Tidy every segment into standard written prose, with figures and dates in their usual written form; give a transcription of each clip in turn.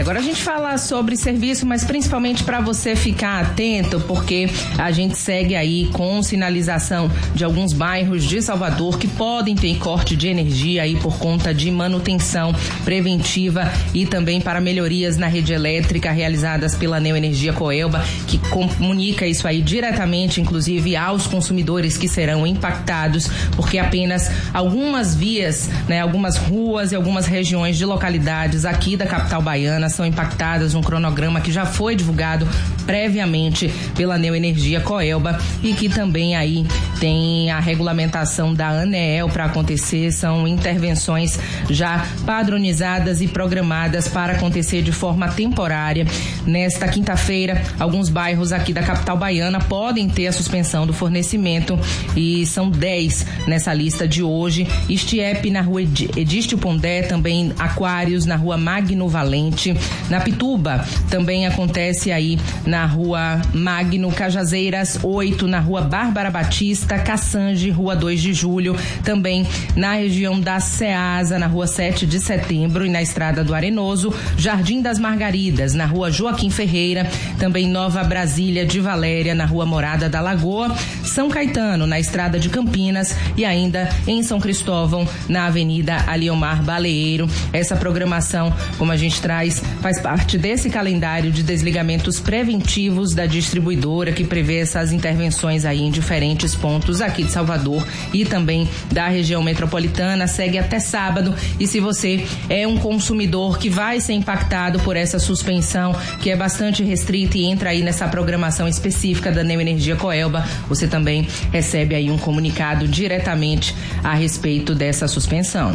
E agora a gente fala sobre serviço, mas principalmente para você ficar atento, porque a gente segue aí com sinalização de alguns bairros de Salvador que podem ter corte de energia aí por conta de manutenção preventiva e também para melhorias na rede elétrica realizadas pela Neoenergia Coelba, que comunica isso aí diretamente, inclusive, aos consumidores que serão impactados, porque apenas algumas vias, algumas ruas e algumas regiões de localidades aqui da capital baiana são impactadas, um cronograma que já foi divulgado previamente pela Neoenergia Coelba e que também aí tem a regulamentação da ANEEL para acontecer. São intervenções já padronizadas e programadas para acontecer de forma temporária. Nesta quinta-feira, alguns bairros aqui da capital baiana podem ter a suspensão do fornecimento e são 10 nessa lista de hoje. Estiep na rua Edístio Pondé, também Aquários na rua Magno Valente. Na Pituba também acontece aí na rua Magno, Cajazeiras 8 na rua Bárbara Batista, Cassange, rua 2 de Julho, também na região da Ceasa, na rua 7 de Setembro e na estrada do Arenoso, Jardim das Margaridas, na rua Joaquim Ferreira, também Nova Brasília de Valéria, na rua Morada da Lagoa, São Caetano, na estrada de Campinas e ainda em São Cristóvão, na avenida Aliomar Baleeiro. Essa programação, como a gente traz, faz parte desse calendário de desligamentos preventivos da distribuidora que prevê essas intervenções aí em diferentes pontos aqui de Salvador e também da região metropolitana. Segue até sábado e se você é um consumidor que vai ser impactado por essa suspensão, que é bastante restrita e entra aí nessa programação específica da Neoenergia Coelba, você também recebe aí um comunicado diretamente a respeito dessa suspensão.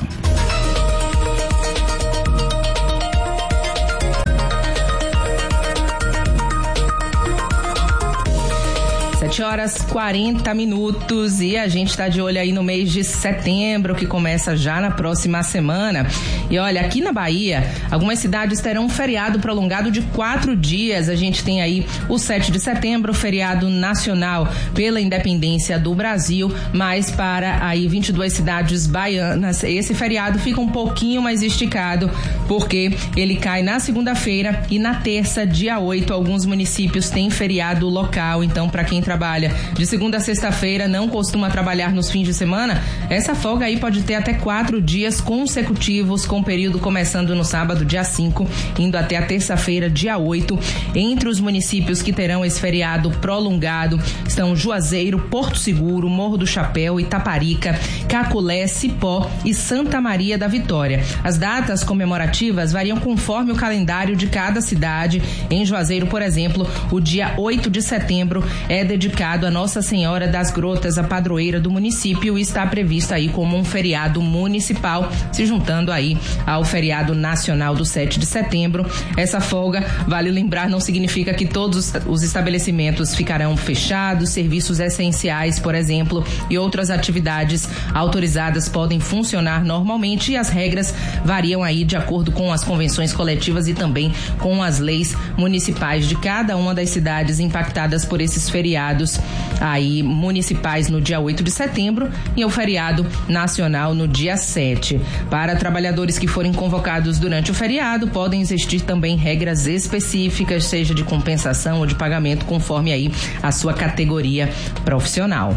7h40 e a gente está de olho aí no mês de setembro, que começa já na próxima semana. E olha, aqui na Bahia, algumas cidades terão um feriado prolongado de 4 dias. A gente tem aí o 7 de setembro, feriado nacional pela independência do Brasil, mas para aí 22 cidades baianas, esse feriado fica um pouquinho mais esticado, porque ele cai na segunda-feira e na terça, dia 8, alguns municípios têm feriado local. Então, para quem trabalha de segunda a sexta-feira, não costuma trabalhar nos fins de semana, essa folga aí pode ter até 4 dias consecutivos, com o período começando no sábado, dia 5, indo até a terça-feira, dia 8. Entre os municípios que terão esse feriado prolongado estão Juazeiro, Porto Seguro, Morro do Chapéu, Itaparica, Caculé, Cipó e Santa Maria da Vitória. As datas comemorativas variam conforme o calendário de cada cidade. Em Juazeiro, por exemplo, o dia 8 de setembro é dedicado a Nossa Senhora das Grotas, a padroeira do município, e está previsto aí como um feriado municipal, se juntando aí ao feriado nacional do 7 de setembro. Essa folga, vale lembrar, não significa que todos os estabelecimentos ficarão fechados. Serviços essenciais, por exemplo, e outras atividades autorizadas podem funcionar normalmente, e as regras variam aí de acordo com as convenções coletivas e também com as leis municipais de cada uma das cidades impactadas por esses feriados aí municipais no dia 8 de setembro e o feriado nacional no dia 7. Para trabalhadores que forem convocados durante o feriado, podem existir também regras específicas, seja de compensação ou de pagamento, conforme aí a sua categoria profissional.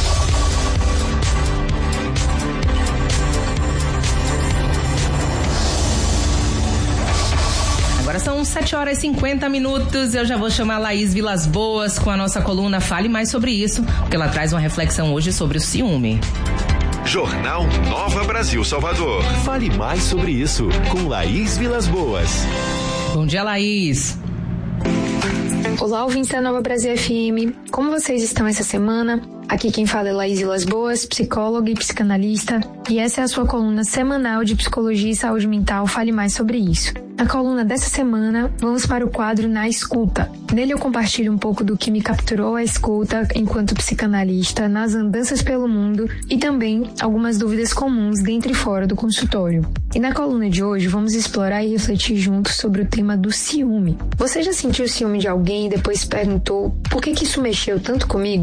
Agora são 7h50. Eu já vou chamar a Laís Vilas Boas com a nossa coluna Fale Mais Sobre Isso, porque ela traz uma reflexão hoje sobre o ciúme. Jornal Nova Brasil Salvador. Fale mais sobre isso com Laís Vilas Boas. Bom dia, Laís. Olá, ouvintes da Nova Brasil FM. Como vocês estão essa semana? Aqui quem fala é Laís Vilas Boas, psicóloga e psicanalista, e essa é a sua coluna semanal de Psicologia e Saúde Mental. Fale Mais Sobre Isso. Na coluna dessa semana, vamos para o quadro Na Escuta. Nele eu compartilho um pouco do que me capturou a escuta enquanto psicanalista nas andanças pelo mundo e também algumas dúvidas comuns dentro e fora do consultório. E na coluna de hoje vamos explorar e refletir juntos sobre o tema do ciúme. Você já sentiu ciúme de alguém e depois se perguntou por que isso mexeu tanto comigo?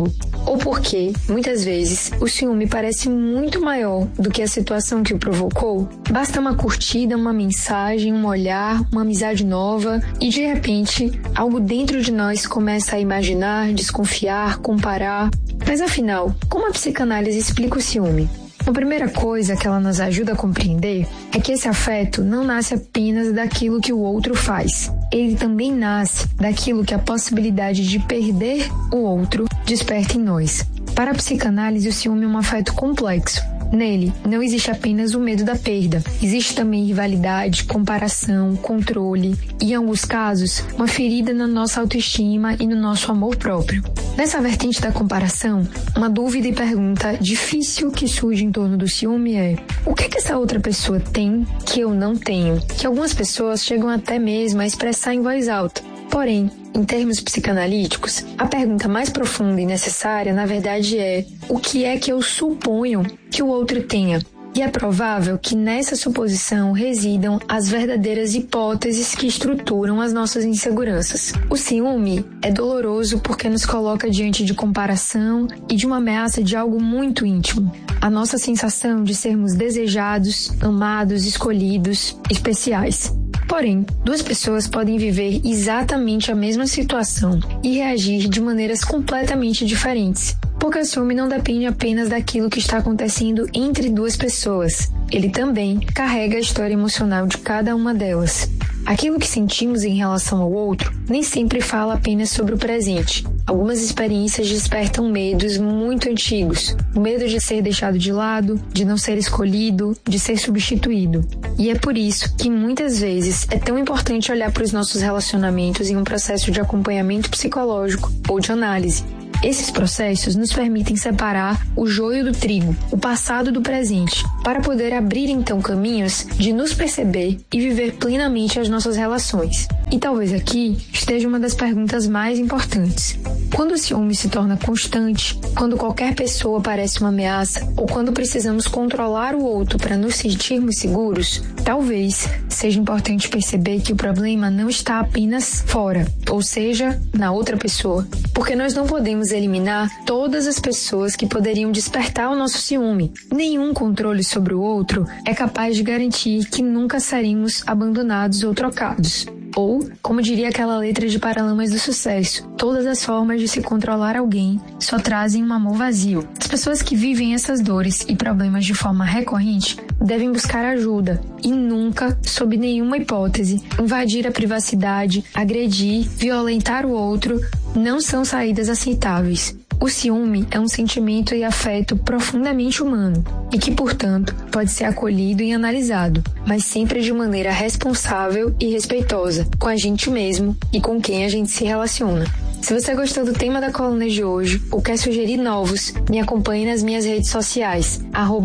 ou porque, muitas vezes, o ciúme parece muito maior do que a situação que o provocou? Basta uma curtida, uma mensagem, um olhar, uma amizade nova e, de repente, algo dentro de nós começa a imaginar, desconfiar, comparar. Mas, afinal, como a psicanálise explica o ciúme? A primeira coisa que ela nos ajuda a compreender é que esse afeto não nasce apenas daquilo que o outro faz. Ele também nasce daquilo que a possibilidade de perder o outro desperta em nós. Para a psicanálise, o ciúme é um afeto complexo. Nele, não existe apenas o medo da perda. Existe também rivalidade, comparação, controle e, em alguns casos, uma ferida na nossa autoestima e no nosso amor próprio. Nessa vertente da comparação, uma dúvida e pergunta difícil que surge em torno do ciúme é: o que essa outra pessoa tem que eu não tenho? Que algumas pessoas chegam até mesmo a expressar em voz alta. Porém, em termos psicanalíticos, a pergunta mais profunda e necessária, na verdade, é: o que é que eu suponho que o outro tenha? E é provável que nessa suposição residam as verdadeiras hipóteses que estruturam as nossas inseguranças. O ciúme é doloroso porque nos coloca diante de comparação e de uma ameaça de algo muito íntimo. A nossa sensação de sermos desejados, amados, escolhidos, especiais. Porém, duas pessoas podem viver exatamente a mesma situação e reagir de maneiras completamente diferentes. Porque o ciúme não depende apenas daquilo que está acontecendo entre duas pessoas. Ele também carrega a história emocional de cada uma delas. Aquilo que sentimos em relação ao outro nem sempre fala apenas sobre o presente. Algumas experiências despertam medos muito antigos. O medo de ser deixado de lado, de não ser escolhido, de ser substituído. E é por isso que muitas vezes é tão importante olhar para os nossos relacionamentos em um processo de acompanhamento psicológico ou de análise. Esses processos nos permitem separar o joio do trigo, o passado do presente, para poder abrir então caminhos de nos perceber e viver plenamente as nossas relações. E talvez aqui esteja uma das perguntas mais importantes. Quando o ciúme se torna constante, quando qualquer pessoa parece uma ameaça, ou quando precisamos controlar o outro para nos sentirmos seguros, talvez seja importante perceber que o problema não está apenas fora, ou seja, na outra pessoa, porque nós não podemos eliminar todas as pessoas que poderiam despertar o nosso ciúme. Nenhum controle sobre o outro é capaz de garantir que nunca seremos abandonados ou trocados. Ou, como diria aquela letra de Paralamas do Sucesso, todas as formas de se controlar alguém só trazem um amor vazio. As pessoas que vivem essas dores e problemas de forma recorrente devem buscar ajuda e nunca, sob nenhuma hipótese, invadir a privacidade, agredir, violentar o outro não são saídas aceitáveis. O ciúme é um sentimento e afeto profundamente humano e que, portanto, pode ser acolhido e analisado, mas sempre de maneira responsável e respeitosa, com a gente mesmo e com quem a gente se relaciona. Se você gostou do tema da coluna de hoje ou quer sugerir novos, me acompanhe nas minhas redes sociais,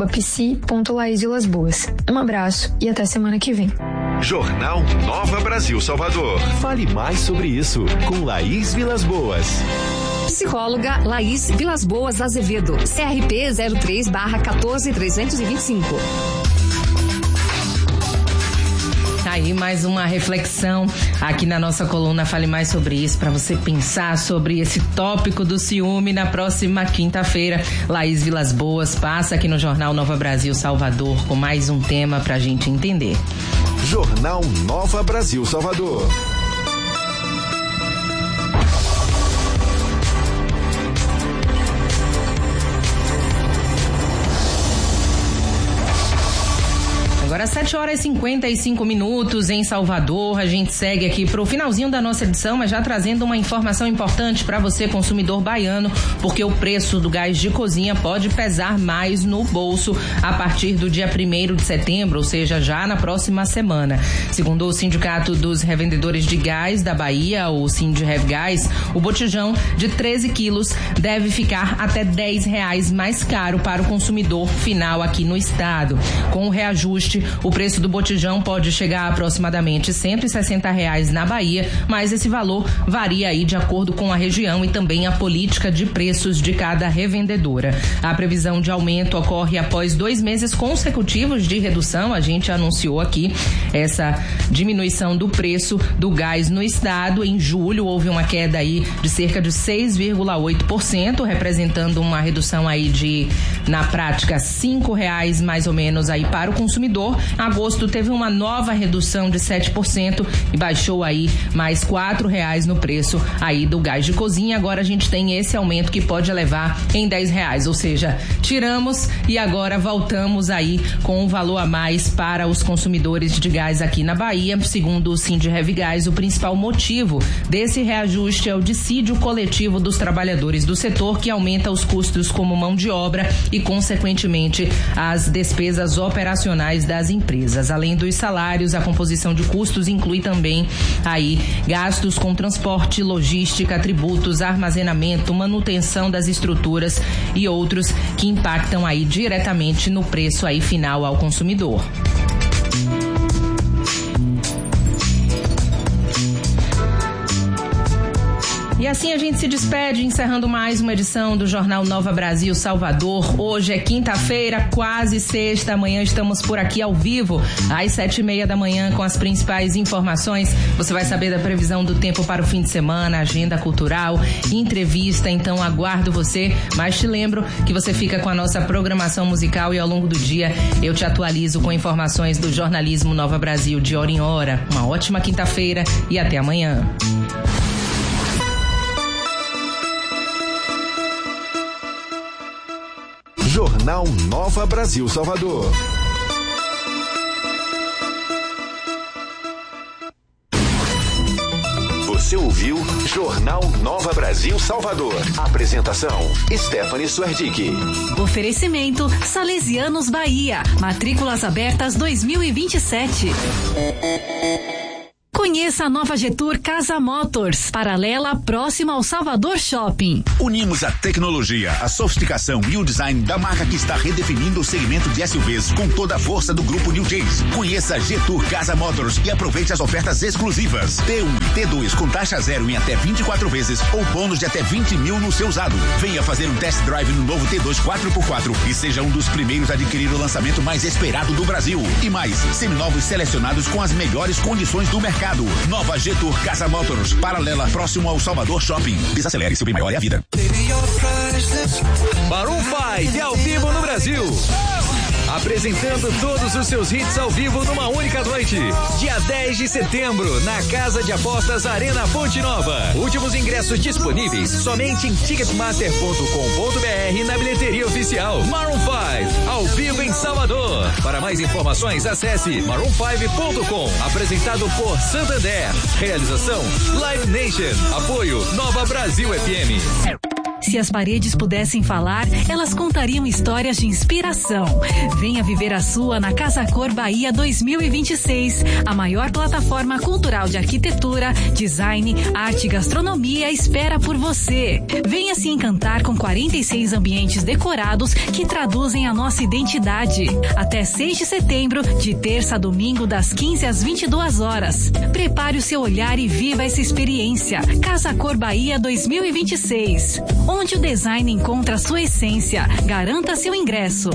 @psi.laisvilasboas. Um abraço e até semana que vem. Jornal Nova Brasil Salvador. Fale mais sobre isso com Laís Vilas Boas. Psicóloga Laís Vilas Boas Azevedo, CRP 03/14325. Aí mais uma reflexão aqui na nossa coluna Fale Mais Sobre Isso, para você pensar sobre esse tópico do ciúme. Na próxima quinta-feira, Laís Vilas Boas passa aqui no Jornal Nova Brasil Salvador com mais um tema pra gente entender. Jornal Nova Brasil Salvador. Agora 7h55 em Salvador. A gente segue aqui pro finalzinho da nossa edição, mas já trazendo uma informação importante para você, consumidor baiano, porque o preço do gás de cozinha pode pesar mais no bolso a partir do dia 1º de setembro, ou seja, já na próxima semana. Segundo o Sindicato dos Revendedores de Gás da Bahia, o Sindirevgás, o botijão de 13 quilos deve ficar até R$10 mais caro para o consumidor final aqui no estado. Com o reajuste, o preço do botijão pode chegar a aproximadamente R$160 na Bahia, mas esse valor varia aí de acordo com a região e também a política de preços de cada revendedora. A previsão de aumento ocorre após 2 meses consecutivos de redução. A gente anunciou aqui essa diminuição do preço do gás no estado. Em julho houve uma queda aí de cerca de 6,8%, representando uma redução aí de, na prática, R$5 mais ou menos aí para o consumidor. Agosto teve uma nova redução de 7% e baixou aí mais R$4 no preço aí do gás de cozinha. Agora a gente tem esse aumento que pode elevar em R$10, ou seja, tiramos e agora voltamos aí com um valor a mais para os consumidores de gás aqui na Bahia. Segundo o Sindirrevgás, o principal motivo desse reajuste é o dissídio coletivo dos trabalhadores do setor, que aumenta os custos como mão de obra e, consequentemente, as despesas operacionais das empresas. Além dos salários, a composição de custos inclui também aí gastos com transporte, logística, tributos, armazenamento, manutenção das estruturas e outros que impactam aí diretamente no preço aí final ao consumidor. E assim a gente se despede, encerrando mais uma edição do Jornal Nova Brasil Salvador. Hoje é quinta-feira, quase sexta. Amanhã estamos por aqui ao vivo, às 7:30 da manhã, com as principais informações. Você vai saber da previsão do tempo para o fim de semana, agenda cultural, entrevista. Então aguardo você, mas te lembro que você fica com a nossa programação musical e ao longo do dia eu te atualizo com informações do jornalismo Nova Brasil de hora em hora. Uma ótima quinta-feira e até amanhã. Jornal Nova Brasil Salvador. Você ouviu Jornal Nova Brasil Salvador. Apresentação: Stephanie Suerdick. Oferecimento Salesianos Bahia. Matrículas abertas 2027. Conheça a nova Getur Casa Motors, paralela próxima ao Salvador Shopping. Unimos a tecnologia, a sofisticação e o design da marca que está redefinindo o segmento de SUVs com toda a força do grupo New Jays. Conheça a Getur Casa Motors e aproveite as ofertas exclusivas. T1 e T2 com taxa zero em até 24 vezes ou bônus de até 20 mil no seu usado. Venha fazer um test drive no novo T2 4x4 e seja um dos primeiros a adquirir o lançamento mais esperado do Brasil. E mais, seminovos selecionados com as melhores condições do mercado. Nova Getur Casa Motors, paralela próximo ao Salvador Shopping. Desacelere, seu bem maior é a vida. Maroon 5 ao vivo no Brasil. Apresentando todos os seus hits ao vivo numa única noite. Dia 10 de setembro, na Casa de Apostas Arena Fonte Nova. Últimos ingressos disponíveis somente em ticketmaster.com.br na bilheteria oficial. Maroon 5, ao vivo em Salvador. Para mais informações, acesse maroon5.com. Apresentado por Santander. Realização Live Nation. Apoio Nova Brasil FM. Se as paredes pudessem falar, elas contariam histórias de inspiração. Venha viver a sua na Casa Cor Bahia 2026, a maior plataforma cultural de arquitetura, design, arte e gastronomia espera por você. Venha se encantar com 46 ambientes decorados que traduzem a nossa identidade. Até 6 de setembro, de terça a domingo, das 15 às 22 horas. Prepare o seu olhar e viva essa experiência. Casa Cor Bahia 2026. Onde o design encontra sua essência. Garanta seu ingresso.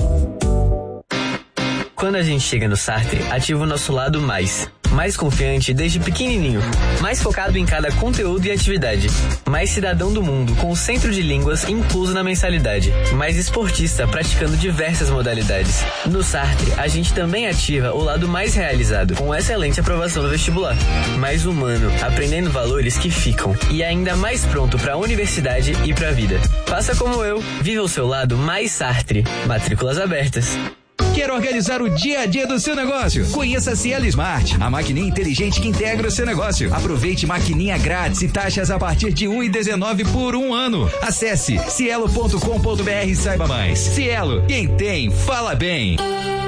Quando a gente chega no Sartre, ativa o nosso lado mais confiante desde pequenininho, mais focado em cada conteúdo e atividade, mais cidadão do mundo com o centro de línguas incluso na mensalidade, mais esportista praticando diversas modalidades. No Sartre, a gente também ativa o lado mais realizado, com excelente aprovação no vestibular, mais humano, aprendendo valores que ficam e ainda mais pronto para a universidade e para a vida. Faça como eu, viva o seu lado mais Sartre. Matrículas abertas. Quer organizar o dia a dia do seu negócio? Conheça a Cielo Smart, a maquininha inteligente que integra o seu negócio. Aproveite maquininha grátis e taxas a partir de R$1,19 por 1 ano. Acesse cielo.com.br e saiba mais. Cielo, quem tem, fala bem.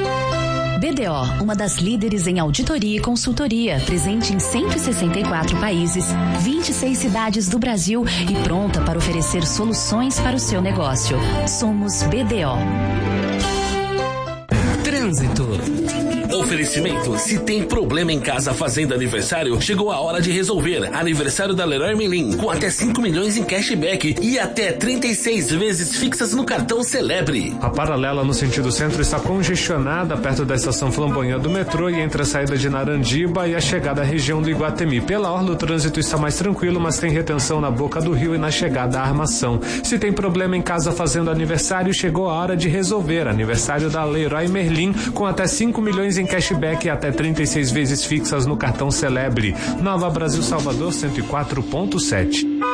BDO, uma das líderes em auditoria e consultoria, presente em 164 países, 26 cidades do Brasil e pronta para oferecer soluções para o seu negócio. Somos BDO. Trânsito. Oferecimento: se tem problema em casa fazendo aniversário, chegou a hora de resolver. Aniversário da Leroy Merlin, com até 5 milhões em cashback e até 36 vezes fixas no cartão Celebre. A paralela no sentido centro está congestionada perto da estação Flamboyant do metrô e entre a saída de Narandiba e a chegada à região do Iguatemi. Pela orla, o trânsito está mais tranquilo, mas tem retenção na Boca do Rio e na chegada à Armação. Se tem problema em casa fazendo aniversário, chegou a hora de resolver. Aniversário da Leroy Merlin, com até 5 milhões em cashback e até 36 vezes fixas no cartão Celebre. Nova Brasil Salvador 104.7.